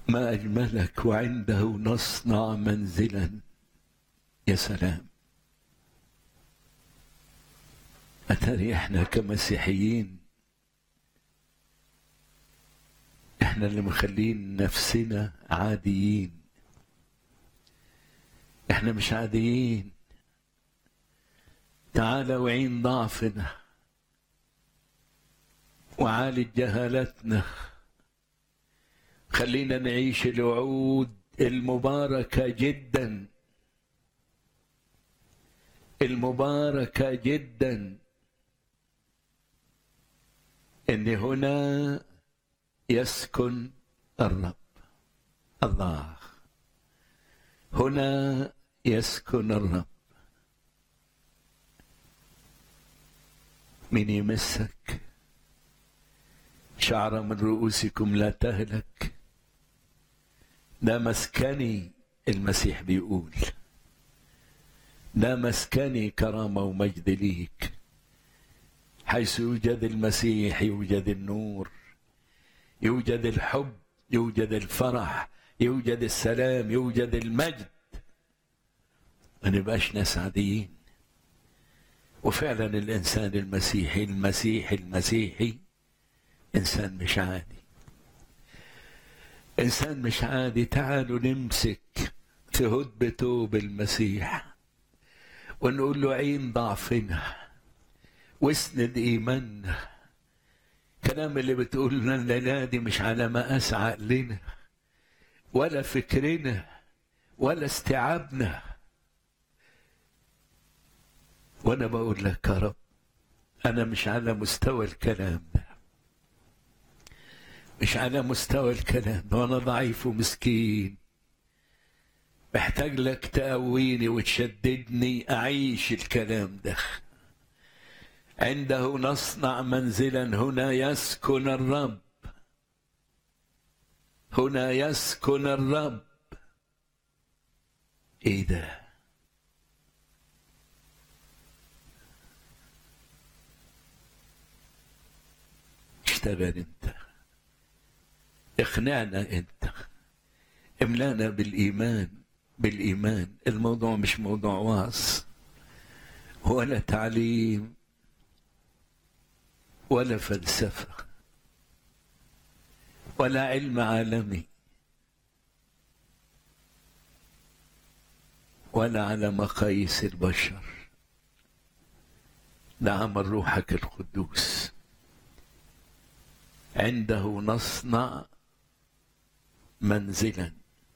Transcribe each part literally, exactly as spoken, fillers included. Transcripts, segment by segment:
ما أجملك وعنده نصنع منزلا. يا سلام. أتاري إحنا كمسيحيين إحنا اللي مخلين نفسنا عاديين. إحنا مش عاديين. تعال وعين ضعفنا وعالج جهالتنا. خلينا نعيش الوعود المباركة جدا المباركة جدا إن هنا يسكن الرب. الله، هنا يسكن الرب. من يمسك شعرة من رؤوسكم لا تهلك. ده مسكني، المسيح بيقول ده مسكني كرامة ومجد ليك. حيث يوجد المسيح يوجد النور، يوجد الحب، يوجد الفرح، يوجد السلام، يوجد المجد. ما نبقاش ناس عاديين. وفعلا الإنسان المسيحي المسيحي المسيحي إنسان مش عادي، إنسان مش عادي. تعالوا نمسك في هدبته بالمسيح ونقول له عين ضعفنا واسند إيماننا. كلام اللي بتقول لنا الليلة دي مش على مقاس عقلنا ولا فكرنا ولا استيعابنا. وأنا بقول لك يا رب، أنا مش على مستوى الكلام ده، مش على مستوى الكلام ده، وأنا ضعيف ومسكين محتاج لك تقويني وتشددني أعيش الكلام ده. عنده نصنع منزلا، هنا يسكن الرب، هنا يسكن الرب. ايه ده؟ اشتغل انت، اقنعنا انت، املانا بالايمان. بالايمان. الموضوع مش موضوع وعظ ولا تعليم ولا فلسفة ولا علم عالمي ولا على مقاييس البشر. ده عمل روحك القدوس. عنده نصنع منزلا.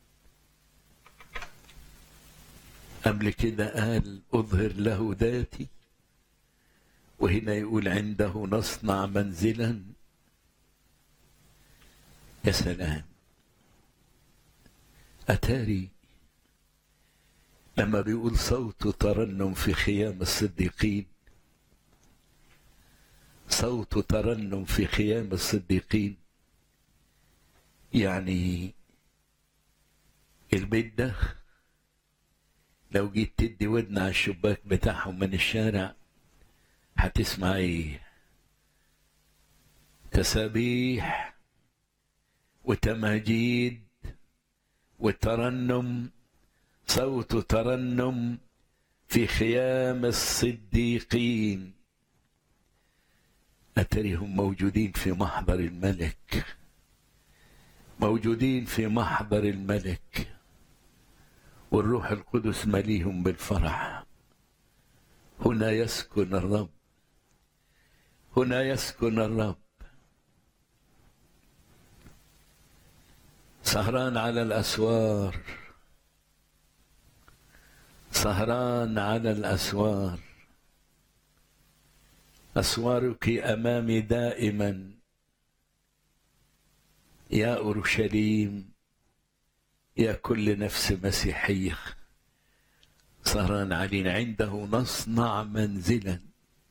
قبل كده قال أظهر له ذاتي، وهنا يقول عنده نصنع منزلا. يا سلام. أتاري لما بيقول صوت ترنم في خيام الصديقين، صوت ترنم في خيام الصديقين، يعني البيت ده لو جيت تدي ودن على الشباك بتاعهم من الشارع هتسمع ايه؟ تسابيح وتماجيد وترنم. صوت ترنم في خيام الصديقين. أتريهم موجودين في محضر الملك، موجودين في محضر الملك، والروح القدس مليهم بالفرح. هنا يسكن الرب، هنا يسكن الرب. سهران على الأسوار، سهران على الأسوار. أسوارك أمامي دائما يا أورشليم، يا كل نفس مسيحية. سهران علينا. عنده نصنع منزلا.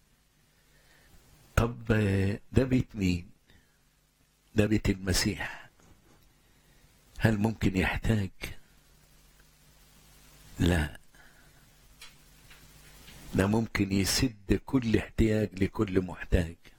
طب ده بيت مين؟ ده بيت المسيح. هل ممكن يحتاج؟ لا، ده ممكن يسد كل احتياج لكل محتاج.